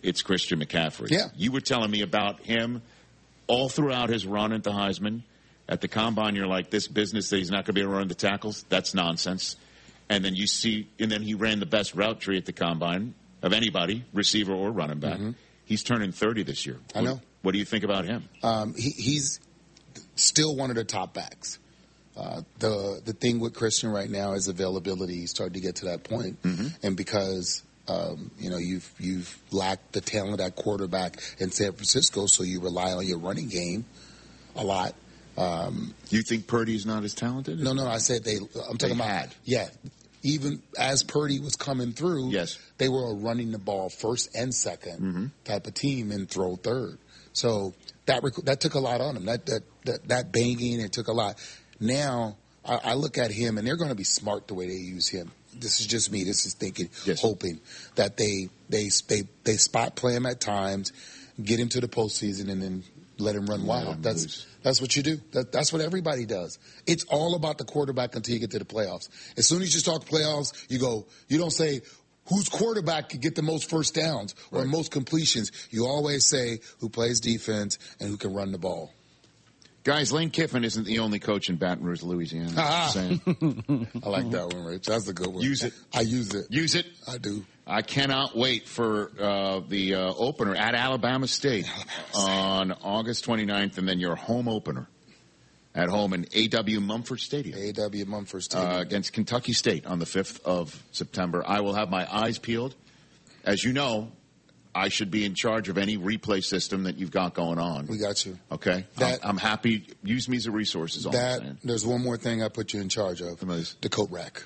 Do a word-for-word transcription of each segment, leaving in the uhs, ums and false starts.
it's Christian McCaffrey. Yeah. You were telling me about him all throughout his run at the Heisman. At the Combine, you're like, this business that he's not going to be able to run the tackles, that's nonsense. And then you see, and then he ran the best route tree at the Combine of anybody, receiver or running back. Mm-hmm. He's turning thirty this year. I know. What, what do you think about him? Um, he, he's still one of the top backs. Uh, the the thing with Christian right now is availability. He's starting to get to that point. Mm-hmm. And because um, you know you've you've lacked the talent at quarterback in San Francisco, so you rely on your running game a lot. Um, you think Purdy's not as talented? No, no. I said they. I'm talking they about had. Yeah. Even as Purdy was coming through, yes. they were running the ball first and second mm-hmm. type of team and throw third. So that rec- that took a lot on him. That that that, that banging, it took a lot. Now I, I look at him, and they're going to be smart the way they use him. This is just me. This is thinking, yes. hoping that they they they they spot play him at times, get him to the postseason, and then let him run wild. Him that's lose. That's what you do. That, that's what everybody does. It's all about the quarterback until you get to the playoffs. As soon as you start playoffs, you go. You don't say whose quarterback could get the most first downs or right. most completions. You always say who plays defense and who can run the ball. Guys, Lane Kiffin isn't the only coach in Baton Rouge, Louisiana. Ah. I like that one, Rich. That's a good one. Use it. I use it. Use it. I do. I cannot wait for uh, the uh, opener at Alabama State, Alabama State on August twenty-ninth, and then your home opener at home in A W Mumford Stadium. A W Mumford Stadium. Uh, against Kentucky State on the fifth of September. I will have my eyes peeled. As you know, I should be in charge of any replay system that you've got going on. We got you. Okay? That, I'm, I'm happy. Use me as a resource is all that, I'm saying. There's one more thing I put you in charge of. The coat rack.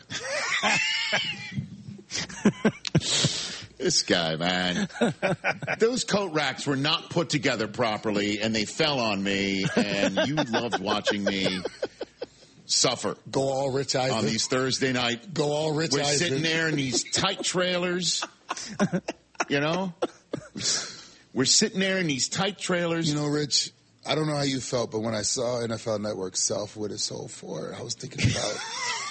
This guy, man. Those coat racks were not put together properly, and they fell on me, and you loved watching me suffer. Go all Rich Eisen. On these Thursday night. Go all Rich We're Eisen. We're sitting there in these tight trailers, you know? We're sitting there in these tight trailers. You know, Rich, I don't know how you felt, but when I saw N F L Network Self with it sold for, I was thinking about...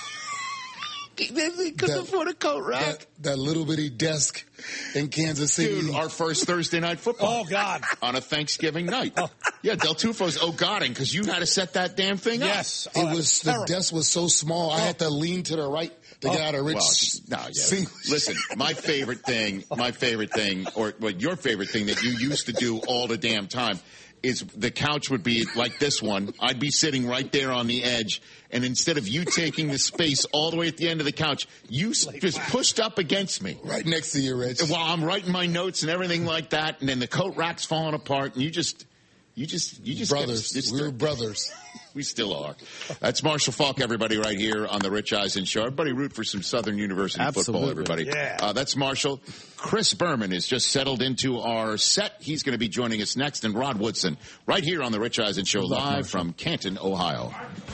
They couldn't afford a coat rack. That, that little bitty desk in Kansas City. Dude, our first Thursday night football. Oh, God. On a Thanksgiving night. Oh. Yeah, Del Tufo's oh godding because you had to set that damn thing yes. up. Yes. It oh, was, the desk was so small, oh. I had to lean to the right to oh. get out of Rich. Well, no, yeah. Listen, my favorite thing, my favorite thing, or well, your favorite thing that you used to do all the damn time is the couch would be like this one. I'd be sitting right there on the edge, and instead of you taking the space all the way at the end of the couch, you like, just wow. pushed up against me. Right next to you, Rich. While I'm writing my notes and everything like that, and then the coat rack's falling apart, and you just, you just, you just brothers. Get, we were brothers. We still are. That's Marshall Faulk, everybody, right here on the Rich Eisen Show. Everybody root for some Southern University Absolutely. football, everybody. Yeah. Uh, that's Marshall. Chris Berman is just settled into our set. He's going to be joining us next. And Rod Woodson, right here on the Rich Eisen Show, live Marshall. From Canton, Ohio.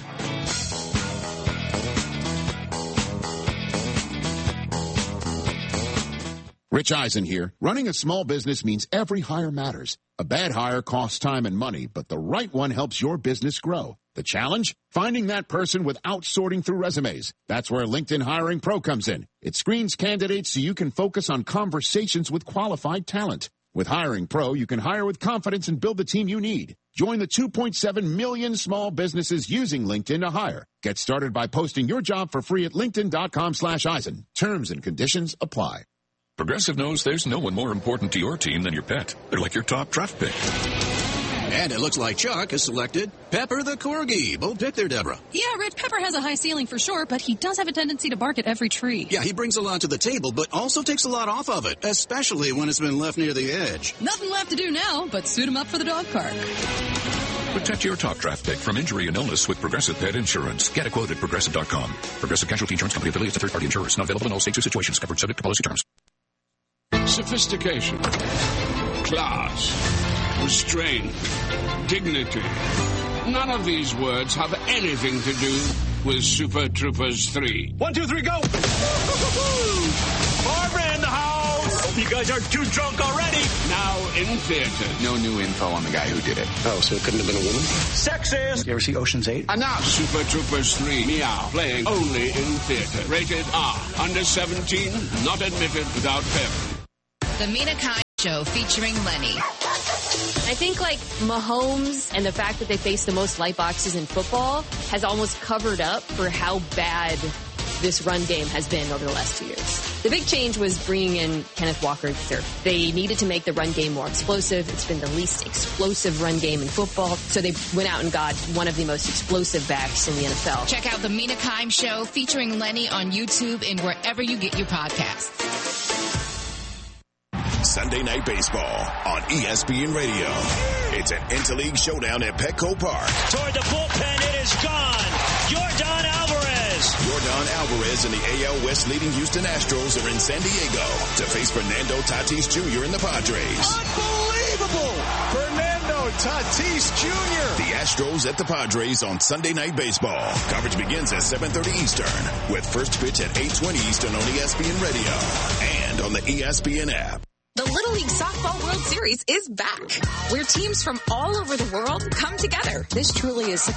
Rich Eisen here. Running a small business means every hire matters. A bad hire costs time and money, but the right one helps your business grow. The challenge? Finding that person without sorting through resumes. That's where LinkedIn Hiring Pro comes in. It screens candidates so you can focus on conversations with qualified talent. With Hiring Pro, you can hire with confidence and build the team you need. Join the two point seven million small businesses using LinkedIn to hire. Get started by posting your job for free at linkedin.com slash Eisen. Terms and conditions apply. Progressive knows there's no one more important to your team than your pet. They're like your top draft pick. And it looks like Chuck has selected Pepper the Corgi. Bold pick there, Deborah. Yeah, Rich, Pepper has a high ceiling for sure, but he does have a tendency to bark at every tree. Yeah, he brings a lot to the table, but also takes a lot off of it, especially when it's been left near the edge. Nothing left to do now but suit him up for the dog park. Protect your top draft pick from injury and illness with Progressive Pet Insurance. Get a quote at Progressive dot com. Progressive Casualty Insurance Company affiliates of third-party insurers. Not available in all states or situations. Covered subject to policy terms. Sophistication, class, restraint, dignity. None of these words have anything to do with Super Troopers three. One, two, three, go! Barbara in the house! Hope you guys aren't too drunk already. Now in theaters. No new info on the guy who did it. Oh, so it couldn't have been a woman? Sexist! You ever see Ocean's eight? Enough! Super Troopers three, Meow, playing only in theater. Rated R. Under seventeen, not admitted without parent. The Mina Kimes Show featuring Lenny. I think, like, Mahomes and the fact that they face the most light boxes in football has almost covered up for how bad this run game has been over the last two years. The big change was bringing in Kenneth Walker the third. They needed to make the run game more explosive. It's been the least explosive run game in football, so they went out and got one of the most explosive backs in the N F L. Check out the Mina Kimes Show featuring Lenny on YouTube and wherever you get your podcasts. Sunday Night Baseball on E S P N Radio. It's an interleague showdown at Petco Park. Toward the bullpen, it is gone. Yordan Alvarez. Yordan Alvarez and the A L West leading Houston Astros are in San Diego to face Fernando Tatis Junior and the Padres. Unbelievable! Fernando Tatis Junior The Astros at the Padres on Sunday Night Baseball. Coverage begins at seven thirty Eastern with first pitch at eight twenty Eastern on E S P N Radio and on the E S P N app. The Little League Softball World Series is back, where teams from all over the world come together. This truly is